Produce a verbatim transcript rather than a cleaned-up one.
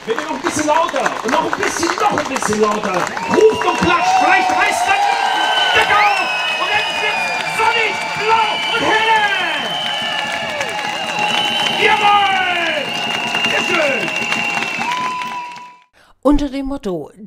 Bitte noch ein bisschen lauter. Und noch ein bisschen, noch ein bisschen lauter. Ruft und klatscht. Vielleicht reißt dann der Gau. Und dann wird sonnig, blau und helle. Jawohl. Sehr schön. Unter dem Motto